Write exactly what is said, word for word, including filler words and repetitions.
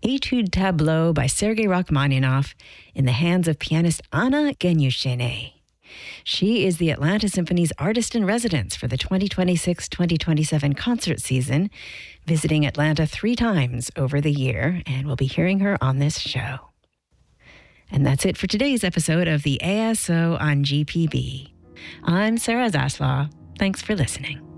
Etude Tableau by Sergei Rachmaninoff in the hands of pianist Anna Genyushene. She is the Atlanta Symphony's artist in residence for the twenty twenty-six twenty twenty-seven concert season, visiting Atlanta three times over the year, and we'll be hearing her on this show. And that's it for today's episode of the A S O on G P B. I'm Sarah Zaslaw. Thanks for listening.